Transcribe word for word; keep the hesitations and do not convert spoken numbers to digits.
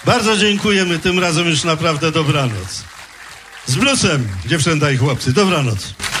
Bardzo dziękujemy, tym razem już naprawdę dobranoc. Z bluesem, dziewczęta i chłopcy, dobranoc.